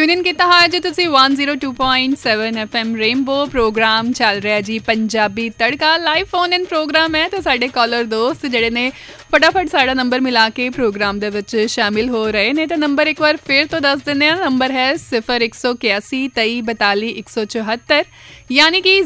Tune ਇਨ ਕੀਤਾ ਹੋਇਆ ਜੀ ਤੁਸੀਂ 102.7 FM ਰੇਨਬੋ। ਪ੍ਰੋਗਰਾਮ ਚੱਲ ਰਿਹਾ ਜੀ ਪੰਜਾਬੀ ਤੜਕਾ, ਲਾਈਵ ਫੋਨ ਇਨ ਪ੍ਰੋਗਰਾਮ ਹੈ। ਤੇ ਸਾਡੇ ਕਾਲਰ ਦੋਸਤ ਜਿਹੜੇ ਨੇ ਫਟਾਫਟ ਸਾਡਾ ਨੰਬਰ ਮਿਲਾ ਕੇ ਪ੍ਰੋਗਰਾਮ ਦੇ ਵਿੱਚ ਸ਼ਾਮਿਲ ਹੋ ਰਹੇ ਨੇ। ਤੇ ਨੰਬਰ ਇੱਕ ਵਾਰ ਫਿਰ ਤੋਂ ਦੱਸ ਦਿੰਦੇ ਹਾਂ, ਨੰਬਰ ਹੈ 0181 23 42 174, ਯਾਨੀ ਕਿ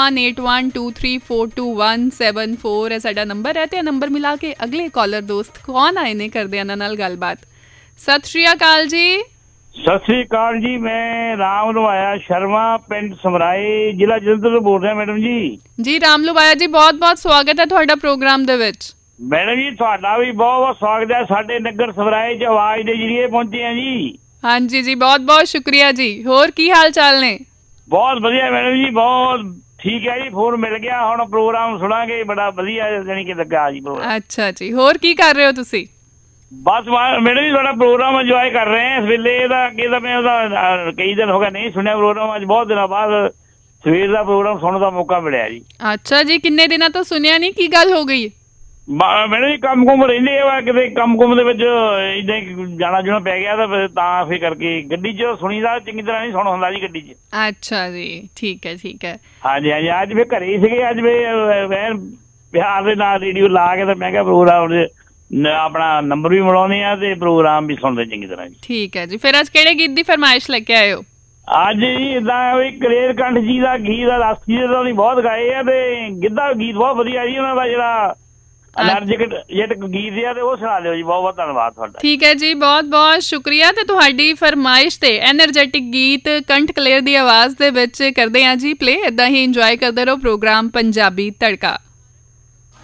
018123422174 ਹੈ ਸਾਡਾ ਨੰਬਰ ਹੈ। ਤੇ ਨੰਬਰ ਮਿਲਾ ਕੇ ਅਗਲੇ ਕਾਲਰ ਦੋਸਤ ਕੌਣ ਆਏ ਨੇ ਕਰਦੇ ਇਹਨਾਂ ਨਾਲ ਗੱਲਬਾਤ। ਸਤਿ ਸ਼੍ਰੀ ਅਕਾਲ ਜੀ। ਸਤਿ ਸ੍ਰੀ ਅਕਾਲ ਜੀ, ਮੈਂ ਰਾਮ ਲਵਾਇਆ ਸ਼ਰਮਾ, ਪਿੰਡ ਸਮਰਾਏ, ਜ਼ਿਲ੍ਹਾ ਜਲੰਧਰ ਤੋਂ ਬੋਲ ਰਿਹਾ ਮੈਡਮ ਜੀ। ਜੀ ਰਾਮ ਲਵਾਇਆ ਜੀ, ਬਹੁਤ ਬਹੁਤ ਸਵਾਗਤ ਹੈ ਤੁਹਾਡਾ ਪ੍ਰੋਗਰਾਮ ਦੇ ਵਿੱਚ। ਮੈਡਮ ਜੀ ਤੁਹਾਡਾ ਵੀ ਬਹੁਤ ਬਹੁਤ ਸਵਾਗਤ ਹੈ। ਸਾਡੇ ਨਗਰ ਸਮਰਾਏ 'ਚ ਆਵਾਜ਼ ਦੇ ਜਰੀਏ ਪਹੁੰਚੇ ਆ ਜੀ। ਹਾਂਜੀ ਜੀ, ਬਹੁਤ ਬਹੁਤ ਸ਼ੁਕਰੀਆ ਜੀ। ਹੋਰ ਕੀ ਹਾਲ ਚਾਲ ਨੇ? ਬਹੁਤ ਵਧੀਆ ਮੈਡਮ ਜੀ, ਬਹੁਤ ਠੀਕ ਹੈ ਜੀ। ਫੋਨ ਮਿਲ ਗਿਆ, ਹੁਣ ਪ੍ਰੋਗਰਾਮ ਸੁਣਾਂਗੇ, ਬੜਾ ਵਧੀਆ ਜਾਣੀ ਕਿ ਲੱਗਾ ਜੀ ਪ੍ਰੋਗਰਾਮ। ਅੱਛਾ ਜੀ, ਹੋਰ ਕੀ ਕਰ ਰਹੇ ਹੋ ਤੁਸੀਂ? ਬਸ ਮੈਡਮ ਜੀ ਤੁਹਾਡਾ ਪ੍ਰੋਗਰਾਮ ਇੰਜੋਏ ਕਰ ਰਹੇ ਹਾਂ ਇਸ ਵੇਲੇ। ਇਹਦਾ ਅੱਗੇ ਤਾਂ ਮੈਂ ਉਹਦਾ ਕਈ ਦਿਨ ਹੋ ਗਏ ਨਹੀਂ ਸੁਣਿਆ ਪ੍ਰੋਗਰਾਮ, ਅੱਜ ਬਹੁਤ ਦਿਨਾਂ ਬਾਅਦ ਸਵੇਰ ਦਾ ਪ੍ਰੋਗਰਾਮ ਸੁਣਨ ਦਾ ਮੌਕਾ ਮਿਲਿਆ ਜੀ। ਅੱਛਾ ਜੀ, ਕਿੰਨੇ ਦਿਨਾਂ ਤੋਂ ਸੁਣਿਆ ਨਹੀਂ, ਕੀ ਗੱਲ ਹੋ ਗਈ? ਮੈਡਮ ਜੀ ਕੰਮ ਕੁੰਮ ਰਹਿੰਦੇ ਆ, ਕਿਤੇ ਕੰਮ ਕੁੰਮ ਦੇ ਵਿੱਚ ਏਦਾਂ ਜਾਣਾ ਜੁਣਾ ਪੈ ਗਿਆ ਤਾਂ ਫਿਰ ਕਰਕੇ ਗੱਡੀ 'ਚ ਸੁਣੀ ਦਾ ਚੰਗੀ ਤਰ੍ਹਾਂ ਨਹੀਂ ਸੁਣ ਹੁੰਦਾ ਜੀ ਗੱਡੀ 'ਚ। ਅੱਛਾ ਜੀ, ਠੀਕ ਹੈ ਠੀਕ ਹੈ। ਹਾਂਜੀ ਹਾਂਜੀ, ਅੱਜ ਫਿਰ ਘਰੇ ਹੀ ਸੀਗੇ। ਅੱਜ ਮੈਂ ਬਿਹਾਰ ਦੇ ਨਾਲ ਰੇਡੀਓ ਲਾ ਕੇ ਤੇ ਮੈਂ ਕਿਹਾ ਪ੍ਰੋਗਰਾਮ ਆਪਣਾ ਨੰਬਰ ਵੀ ਮਿਲਾਉਂਦੇ ਆ ਤੇ ਪ੍ਰੋਗਰਾਮ ਵੀ ਸੁਣਦੇ ਚੰਗੀ ਤਰ੍ਹਾਂ ਜੀ। ਠੀਕ ਹੈ ਜੀ। ਫਿਰ ਅੱਜ ਕਿਹੜੇ ਗੀਤ ਦੀ ਫਰਮਾਇਸ਼ ਲੈ ਕੇ ਆਏ ਹੋ? ਅੱਜ ਜੀ ਇੱਦਾਂ ਵੀ ਕਲੇਰ ਕੰਠ ਜੀ ਦਾ ਗੀਤ ਆ, ਰਾਸੀ ਦੇ ਤਾਂ ਉਹਨੇ ਬਹੁਤ ਗਾਏ ਆ ਤੇ ਗਿੱਧਾ ਗੀਤ ਬਹੁਤ ਵਧੀਆ ਜੀ ਉਹਨਾਂ ਦਾ, ਜਿਹੜਾ ਅਲਰਜਿਕ ਗੀਤ ਆ ਤੇ ਉਹ ਸੁਣਾ ਦਿਓ ਜੀ। ਬਹੁਤ ਬਹੁਤ ਧੰਨਵਾਦ ਤੁਹਾਡਾ। ਠੀਕ ਹੈ ਜੀ, ਬਹੁਤ ਬਹੁਤ ਸ਼ੁਕਰੀਆ। ਤੇ ਤੁਹਾਡੀ ਫਰਮਾਇਸ਼ ਤੇ ਐਨਰਜੈਟਿਕ ਗੀਤ ਕੰਠ ਕਲੇਰ ਦੀ ਆਵਾਜ਼ ਦੇ ਵਿੱਚ ਕਰਦੇ ਹਾਂ ਜੀ ਪਲੇ। ਏਦਾਂ ਹੀ ਇੰਜੋਏ ਕਰਦੇ ਰਹੋ ਪ੍ਰੋਗਰਾਮ ਪੰਜਾਬੀ ਤੜਕਾ।